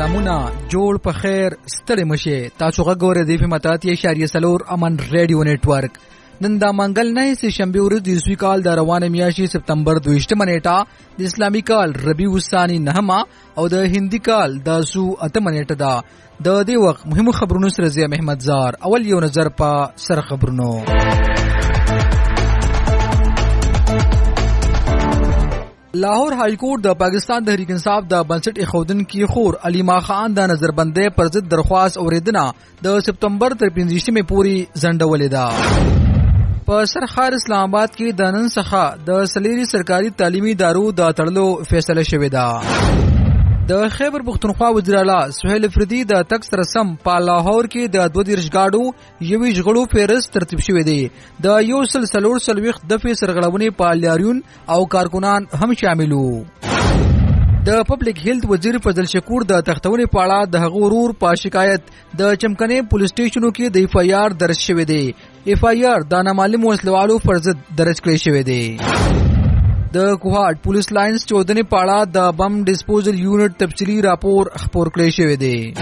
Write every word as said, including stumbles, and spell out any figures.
سلامونه جوړ په خیر ستړي مشه تاسو غوړې دی په متات یې شاریه سلور امن ریډیو نیټورک نن دا منګل نه سه شنبه ورځ د سوي کال د روانه میاشتې سپتمبر دویشتمه نیټه د اسلامي کال ربیع الثانی نهمه او د هندي کال د سو اتمه نیټه ده د دې وخت مهمو خبرونو سره زی محمد زار اول یو نظر په سر خبرونو لاهور های کورټ د پاکستان تحریک انصاف د بنسټ اخودن کی خور علیما خان د نظربندۍ پر ضد درخواست اوریدنه د سپتمبر تر پنځه پورې ځنډولې ده په سرخار اسلام آباد کې د نن څخه د سلیری سرکاري تعلیمي دارو د تړلو فیصله شوې ده د خیبر پختونخوا وزیر اعلی سہیل افریدی د تک سره سم په لاهور کې د دوه دیرش گاډو یوې ژغړو فهرست ترتیب شوې دی د یو سل سلور سلويخ د فی سرغړونې په لاریون او کارکونان هم شاملو د پبلک هیلث وزیر فضل شکور د تختونې په اړه د هغه ورور په شکایت د چمکنې پولیس سټیشنو کې د ایف آی آر درج شوې دی ایف آی آر د نامعلوم وسلوالو پر ضد درج کړی شوې دی د کوهاټ پولیس لاینز چودنې په اړه د بم ډیسپوزل یونټ تفصیلی راپور خپور کړی شوی دی